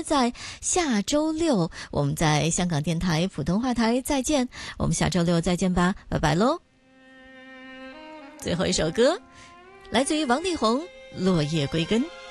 约在下周六，我们在香港电台普通话台再见。我们下周六再见吧，拜拜喽。最后一首歌来自于王力宏《落叶归根》。